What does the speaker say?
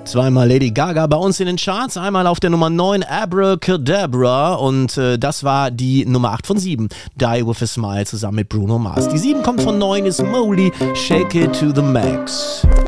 Zweimal Lady Gaga bei uns in den Charts, einmal auf der Nummer 9 Abracadabra und das war die Nummer 8 von 7, Die With A Smile zusammen mit Bruno Mars. Die 7 kommt von 9, ist Molly, Shake It To The Max.